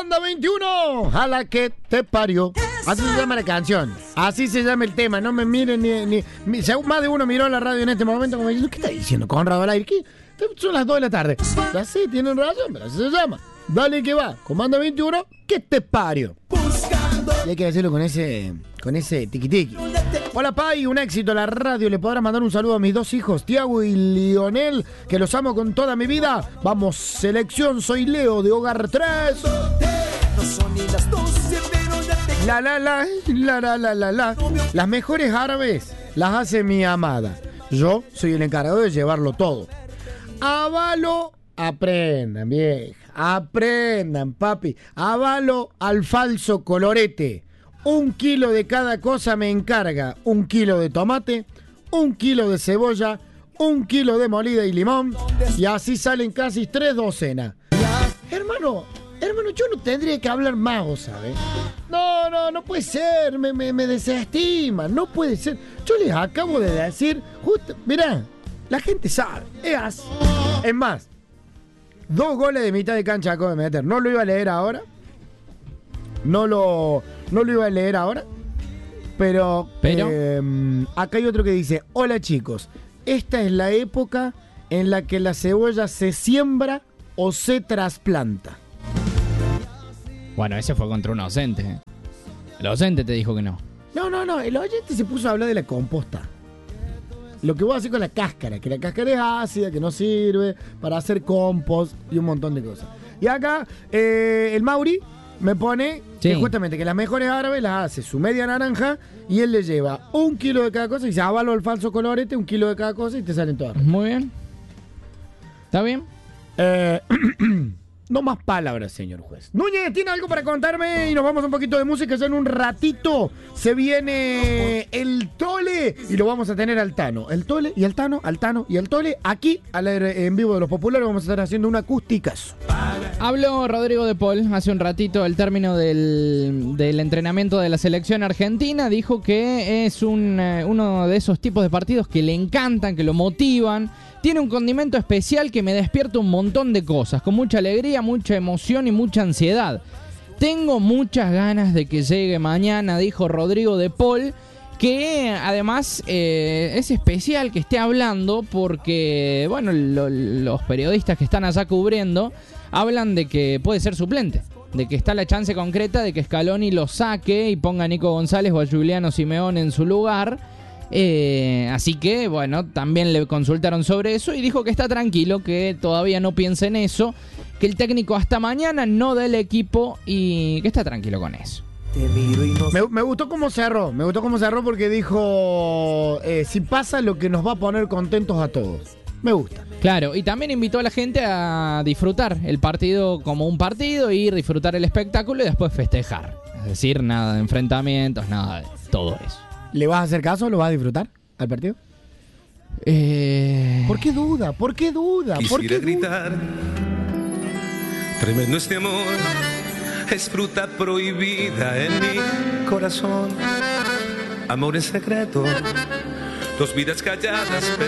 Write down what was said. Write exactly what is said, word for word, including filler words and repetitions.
Comanda veintiuno, a la que te parió. Así se llama la canción. Así se llama el tema. No me miren ni... ni, ni si más de uno miró la radio en este momento como diciendo, ¿qué está diciendo Conrado al aire? ¿Qué? Son las dos de la tarde. Ya sí, tienen razón, pero así se llama. Dale que va. Comanda veintiuno, que te parió. Y hay que decirlo con ese... con ese tiqui-tiqui. Hola, Pai, un éxito la radio. Le podrás mandar un saludo a mis dos hijos, Tiago y Lionel, que los amo con toda mi vida. Vamos, selección, soy Leo de Hogar tres. La la la, la la la la la. Las mejores árabes las hace mi amada. Yo soy el encargado de llevarlo todo. Avalo, aprendan, vieja. Aprendan, papi. Avalo al falso colorete. Un kilo de cada cosa me encarga. Un kilo de tomate, un kilo de cebolla, un kilo de molida y limón. Y así salen casi tres docenas. Hermano, hermano, yo no tendría que hablar más, ¿sabes? No, no, no puede ser. Me, me, me desestiman. No puede ser. Yo les acabo de decir, justo, mirá, la gente sabe. Es así. Es más, dos goles de mitad de cancha acabo de meter. No lo iba a leer ahora. No lo, no lo iba a leer ahora, pero, ¿Pero? Eh, acá hay otro que dice: hola chicos, esta es la época en la que la cebolla se siembra o se trasplanta. Bueno, ese fue contra un docente. ¿eh? El docente te dijo que no. No, no, no, el oyente se puso a hablar de la composta. Lo que voy a hacer con la cáscara, que la cáscara es ácida, que no sirve para hacer compost y un montón de cosas. Y acá, eh, el Mauri me pone sí. que justamente que las mejores árabes las hace su media naranja y él le lleva un kilo de cada cosa y se avalo el falso colorete, un kilo de cada cosa y te salen todas. Muy bien. ¿Está bien? Eh, no más palabras, señor juez. Núñez, ¿tiene algo para contarme? Y nos vamos a un poquito de música. Ya en un ratito se viene el Tole y lo vamos a tener al Tano. El Tole y el Tano, al Tano y el Tole. Aquí, al aire, en vivo de Los Populares, vamos a estar haciendo un acústicazo. Habló Rodrigo de Paul hace un ratito al término del, del entrenamiento de la selección argentina. Dijo que es un, eh, uno de esos tipos de partidos que le encantan, que lo motivan. Tiene un condimento especial que me despierta un montón de cosas, con mucha alegría, mucha emoción y mucha ansiedad. Tengo muchas ganas de que llegue mañana, dijo Rodrigo de Paul, que además eh, es especial que esté hablando porque, bueno, lo, los periodistas que están allá cubriendo hablan de que puede ser suplente, de que está la chance concreta de que Scaloni lo saque y ponga a Nico González o a Giuliano Simeone en su lugar. Eh, así que, bueno, también le consultaron sobre eso y dijo que está tranquilo, que todavía no piensa en eso, que el técnico hasta mañana no da el equipo y que está tranquilo con eso. Me, me gustó cómo cerró, me gustó cómo cerró porque dijo, eh, si pasa lo que nos va a poner contentos a todos. Me gusta. Claro, y también invitó a la gente a disfrutar el partido como un partido, ir, disfrutar el espectáculo y después festejar. Es decir, nada de enfrentamientos, nada de todo eso. ¿Le vas a hacer caso? ¿Lo vas a disfrutar al partido? Eh... ¿Por qué duda? ¿Por qué duda? ¿Por qué gritar? Duda? Tremendo este amor, es fruta prohibida en mi corazón. Amor en secreto, dos vidas calladas.